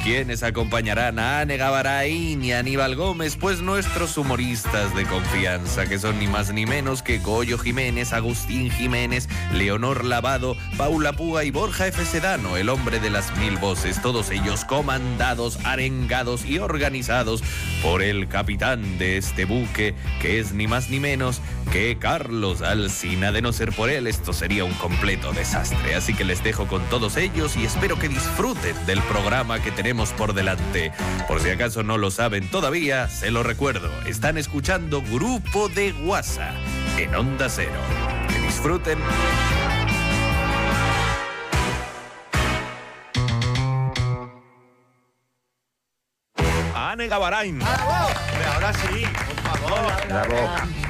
quienes acompañarán a Ane Gavarain y Aníbal Gómez, pues nuestros humoristas de confianza, que son ni más ni menos que Goyo Jiménez, Agustín Jiménez, Leonor Lavado, Paula Púa y Borja F. Sedano, el hombre de las 1000 voces, todos ellos comandados, arengados y organizados por el capitán de este buque, que es ni más ni menos que Carlos Alsina. De no ser por él, esto sería un completo desastre. Así que les dejo con todos ellos y espero que disfruten del programa que tenemos por delante. Por si acaso no lo saben todavía, se lo recuerdo. Están escuchando Grupo de WhatsApp en Onda Cero. Que disfruten. Ane Gavarain. Ahora sí, por favor. Bravo.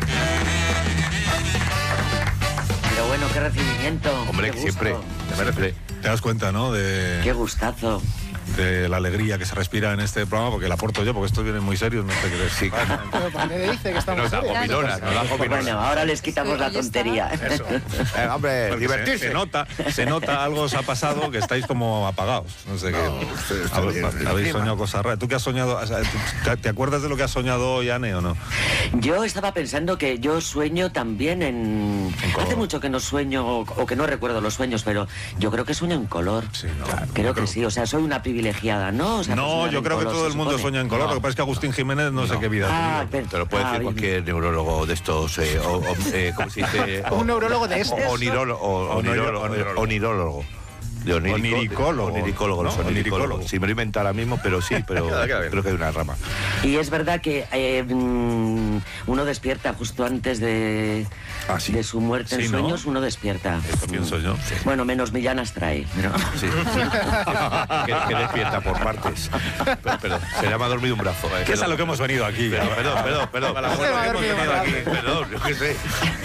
Pero bueno, qué recibimiento. Hombre, qué que siempre. Te das cuenta, ¿no? Qué gustazo. De la alegría que se respira en este programa, porque la aporto yo, porque estos vienen muy serios, no sé qué decir. Sí, Pero ¿para qué dice que estamos nos da serios? gominolas, nos da gominolas. Bueno, ahora les quitamos la tontería. Eso. Hombre, Porque divertirse. se nota, algo os ha pasado, que estáis como apagados. No sé qué. Habéis soñado cosas raras. ¿Tú qué has soñado? O sea, ¿te acuerdas de lo que has soñado hoy, Ane, o no? Yo estaba pensando que yo sueño también en color. Hace mucho que no sueño, o que no recuerdo los sueños, pero yo creo que sueño en color. Sí, no. Creo que sí, o sea, soy una privilegiada, ¿no? O sea, No, yo creo que todo el mundo sueña en color. Lo que pasa es que Agustín Jiménez no sé qué vida ha tenido. Te lo puede decir cualquier neurólogo de estos, ¿cómo se dice? Un neurólogo de estos. Onirólogo. De oniricólogo, los oniricólogos. Si me lo invento ahora mismo, pero sí, pero creo que hay una rama. Y es verdad que uno despierta justo antes de su muerte en Sí, ¿no? sueños, uno despierta. Eso pienso yo. Bueno, menos Millán Astray. ¿No? Sí. que despierta por partes. Pero se llama dormido un brazo. Que es a lo que hemos venido aquí. Perdón. A la fuerza que hemos venido aquí. Perdón, yo qué sé.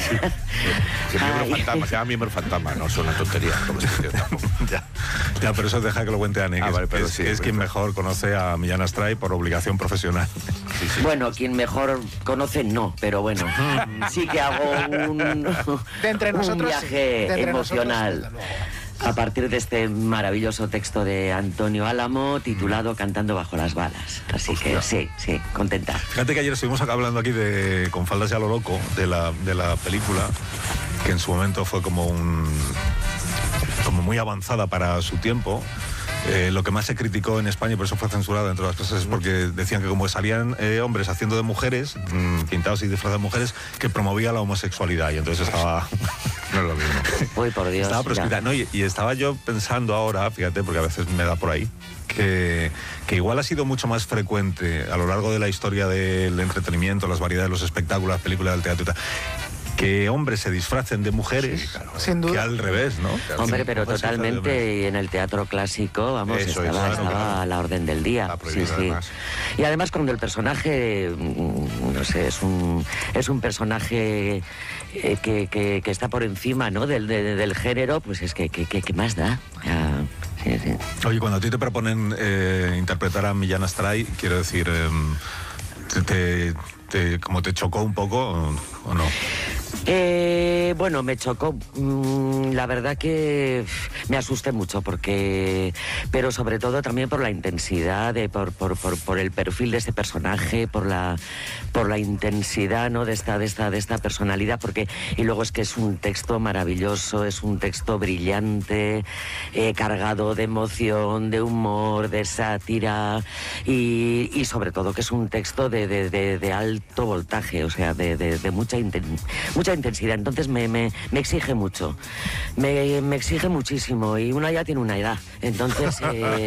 Se llama miembro fantasma, no son una tontería. Como se dice. Ya, pero eso deja que lo cuente Ane, que vale, pero sí, es quien mejor conoce a Millán Astray por obligación profesional. Sí. Bueno, quien mejor conoce, no, pero bueno, sí que hago un viaje emocional a partir de este maravilloso texto de Antonio Álamo titulado Cantando bajo las balas. Así que sí, contenta. Fíjate que ayer estuvimos hablando aquí de Con faldas y a lo loco, de la película, que en su momento fue como muy avanzada para su tiempo. Lo que más se criticó en España, y por eso fue censurada entre otras cosas, es porque decían que como salían hombres haciendo de mujeres, pintados y disfrazados de mujeres, que promovía la homosexualidad, y entonces estaba... no es lo mismo. Uy, por Dios. Estaba proscrita. No, y estaba yo pensando ahora, fíjate, porque a veces me da por ahí, que igual ha sido mucho más frecuente a lo largo de la historia del entretenimiento, las variedades, los espectáculos, las películas, del teatro y tal, que hombres se disfracen de mujeres, sin duda, que al revés, ¿no? Hombre, pero totalmente, y en el teatro clásico, vamos, estaba a la orden del día. Sí. Y además cuando el personaje, no sé, es un personaje que está por encima, ¿no?, del género, pues es que más da. Sí. Oye, cuando a ti te proponen interpretar a Millán Astray, quiero decir, ¿como te chocó un poco o no? Bueno, me chocó. La verdad que me asusté mucho pero sobre todo también por la intensidad, por el perfil de este personaje, por la intensidad, ¿no?, de esta personalidad, y luego es que es un texto maravilloso, es un texto brillante, cargado de emoción, de humor, de sátira y sobre todo que es un texto de alto voltaje, o sea, de mucha intensidad. Entonces me exige mucho, me exige muchísimo, y una ya tiene una edad, entonces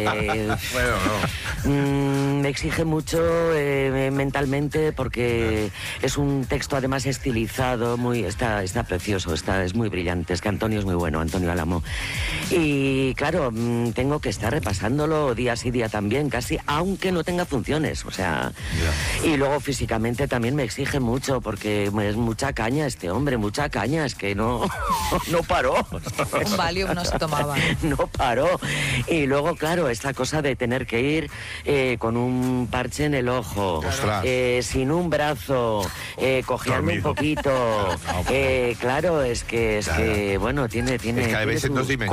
me exige mucho mentalmente, porque es un texto además estilizado, está precioso, es muy brillante, es que Antonio es muy bueno, Antonio Álamo, y claro, tengo que estar repasándolo día sí día también, casi, aunque no tenga funciones, o sea, y luego físicamente también me exige mucho, porque es mucha caña este hombre, mucha caña, es que no paró. Un Valium no se tomaba. No paró. Y luego, claro, esta cosa de tener que ir con un parche en el ojo, sin un brazo, cojeando un poquito. Claro, es que bueno, tiene... Es que a veces